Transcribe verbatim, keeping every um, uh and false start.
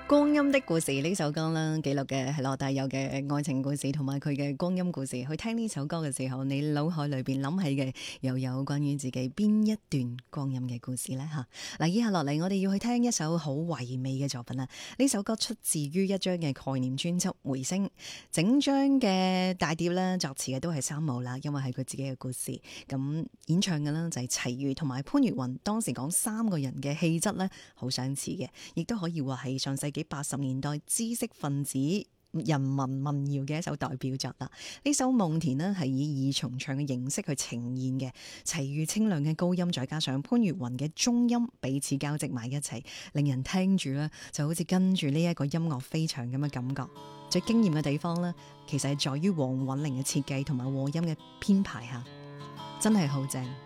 光陰的故事呢首歌啦，記錄嘅係羅大佑嘅愛情故事同埋佢嘅光陰故事。去聽呢首歌嘅時候，你腦海裏邊諗起嘅又有關於自己邊一段光陰嘅故事呢？吓，嗱，以下落嚟我哋要去聽一首好唯美嘅作品啦。呢首歌出自於一張嘅概念專輯《回聲》，整張嘅大碟咧作詞嘅都係三毛啦，因為係佢自己嘅故事。咁演唱嘅呢就係齊豫同埋潘越雲，當時講三個人嘅氣質呢好相似嘅，亦都可以話係上世紀八十年代知識分子人民民謠嘅一首代表作啦。呢首《夢田》呢係以二重唱嘅形式去呈現嘅，齊豫清亮嘅高音，再加上潘越雲嘅中音，彼此交織埋一齊，令人聽住呢就好似跟住呢一個音樂飛翔咁嘅感覺。最驚艷嘅地方呢，其實係在於黃韻玲嘅設計同埋和音嘅編排下，真係好正。